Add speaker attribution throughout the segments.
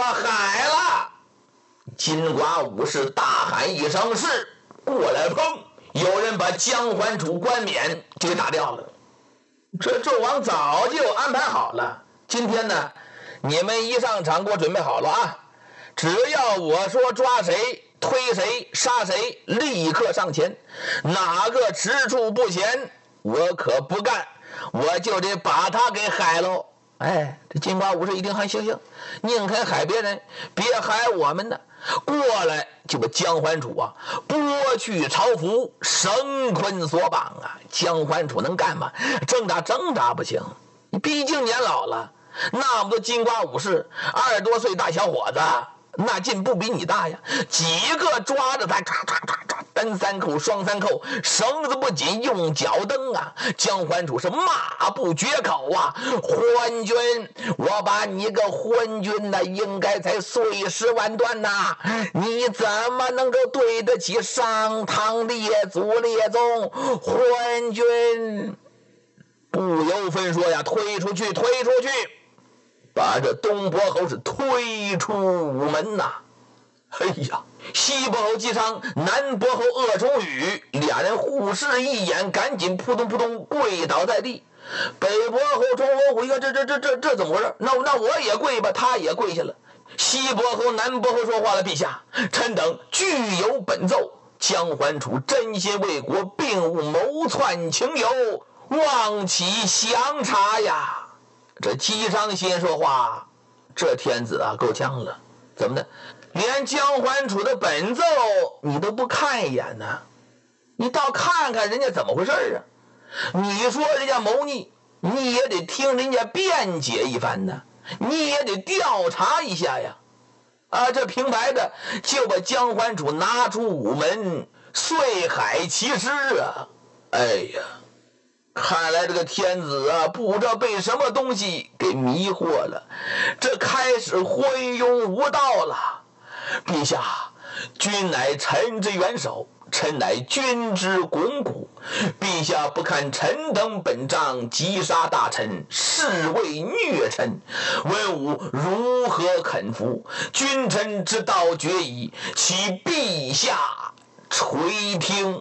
Speaker 1: 海了！金瓜武士大喊一声是，过来砰！有人把姜桓楚冠冕就给打掉了。这纣王早就安排好了，今天呢，你们一上场给我准备好了啊！只要我说抓谁、推谁、杀谁，立刻上前，哪个踟蹰不前，我可不干，我就得把他给害喽。哎，这金瓜武士一听，还行，宁肯害别人，别害我们呢。过来就把姜桓楚啊剥去朝服，绳捆索绑啊！姜桓楚能干吗？挣扎不行，你毕竟年老了，那么多金瓜武士，20多岁大小伙子，那劲不比你大呀！几个抓着他，抓，单三扣双三扣，绳子不紧，用脚蹬啊！姜桓楚是骂不绝口啊！昏君，我把你个昏君呐，应该才碎尸万段呐！你怎么能够对得起上唐列祖列宗？昏君不由分说呀，推出去！把这东伯侯是推出午门呐！哎呀，西伯侯姬昌，南伯侯鄂崇宇，俩人互视一眼，赶紧扑通跪倒在地。北伯侯崇侯虎一看，这怎么回事？那我也跪吧，他也跪下了。西伯侯、南伯侯说话了：“陛下，臣等具有本奏，姜桓楚真心为国，并无谋篡情由，望其详查呀。”这姬昌心说话，这天子啊够呛了，怎么的？连姜桓楚的本奏你都不看一眼呢？你倒看看人家怎么回事啊？你说人家谋逆，你也得听人家辩解一番呢，你也得调查一下呀。啊，这平白的就把姜桓楚拿出午门，遂海其尸啊！哎呀，看来这个天子啊，不知道被什么东西给迷惑了，这开始昏庸无道了。陛下，君乃臣之元首，臣乃君之肱骨，陛下不看臣等本章，击杀大臣，是为虐臣，文武如何肯服？君臣之道决矣，启陛下垂听。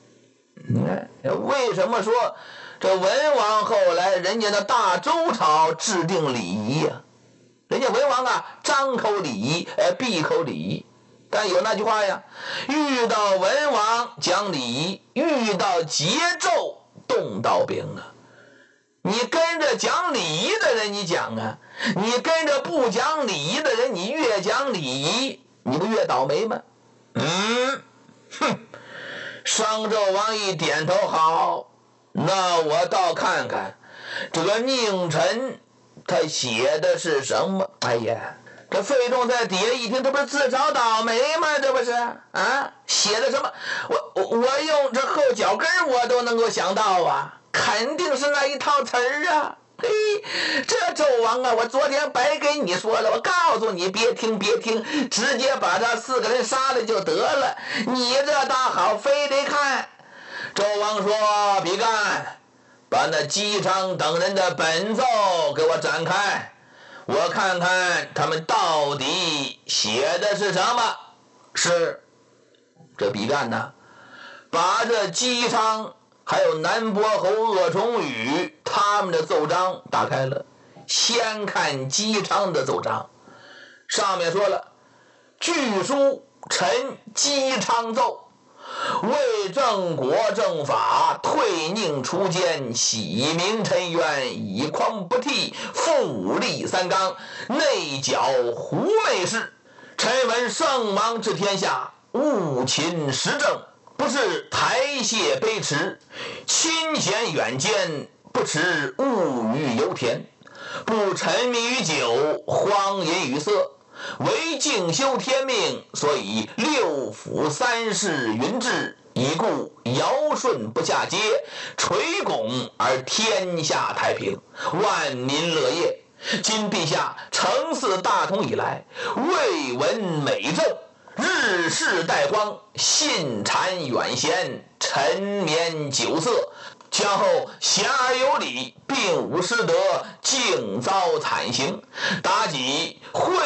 Speaker 1: 为什么说这文王后来人家的大周朝制定礼仪呀？人家文王啊，张口礼仪，闭口礼仪。但有那句话呀，遇到文王讲礼仪，遇到桀纣动刀兵啊。你跟着讲礼仪的人你讲啊，你跟着不讲礼仪的人你越讲礼仪，你不越倒霉吗？商纣王一点头，好，那我倒看看这个佞臣他写的是什么。哎呀，这费仲在底下一听，这不是自找倒霉吗？这不是啊？写的什么？我用这后脚跟我都能够想到啊，肯定是那一套词儿啊。嘿，这纣王啊，我昨天白给你说了，我告诉你别听，直接把这4个人杀了就得了。你这倒好，非得看。纣王说：“比干，把那姬昌等人的本奏给我展开，我看看他们到底写的是什么。”是，这比干呢，把这姬昌还有南伯侯鄂崇宇他们的奏章打开了。先看姬昌的奏章，上面说了：“据书臣姬昌奏，为正国正法，退佞除奸，洗明臣冤，以匡不替，复立三纲，内剿狐媚氏。臣闻圣王治天下，务勤时政，不是台榭卑迟，亲贤远奸，不持物欲油田，不沉迷于酒，荒淫于色，为敬修天命，所以6府3市云治，以故尧舜不下阶，垂拱而天下太平，万民乐业。今陛下承嗣大同以来，未闻美政，日事殆荒，信谗远贤，沉湎酒色，将后贤而有礼，并无失德，竟遭惨刑。妲己